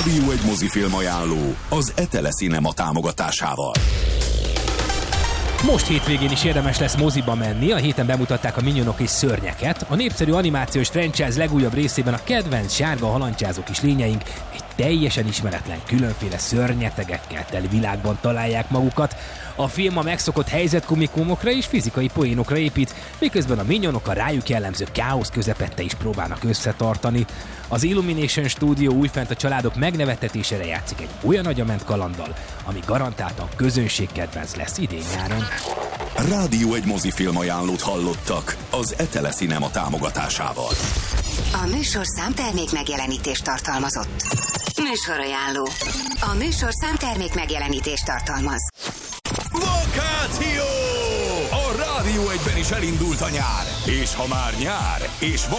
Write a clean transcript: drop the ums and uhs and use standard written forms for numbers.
Rádió egy mozifilm ajánló az Etele Cinema támogatásával. Most hétvégén is érdemes lesz moziba menni, a héten bemutatták a Minionok és Szörnyeket. A népszerű animációs franchise legújabb részében a kedvenc sárga halandzsázó kis lényeink egy teljesen ismeretlen, különféle szörnyetegekkel teli világban találják magukat. A film a megszokott helyzetkomikumokra és fizikai poénokra épít, miközben a Minionok a rájuk jellemző káosz közepette is próbálnak összetartani. Az Illumination Studio újfent a családok megnevettetésére játszik egy olyan agyament kalanddal, ami garantáltan közönségkedvenc lesz idén-nyáron. Rádió egy mozifilm ajánlót hallottak az Etele Cinema támogatásával. A műsorszám termék megjelenítést tartalmazott. Műsorajánló. A műsorszám termék megjelenítést tartalmaz. Vakáció! A Rádió egyben is elindult a nyár, és ha már nyár, és